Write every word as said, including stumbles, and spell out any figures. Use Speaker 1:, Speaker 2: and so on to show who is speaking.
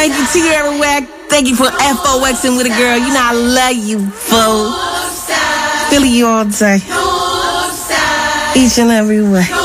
Speaker 1: Thank you, Tierra Whack. Thank you for F O Xing with a girl. You know I love you, fool. Philly you all day. Each and every way.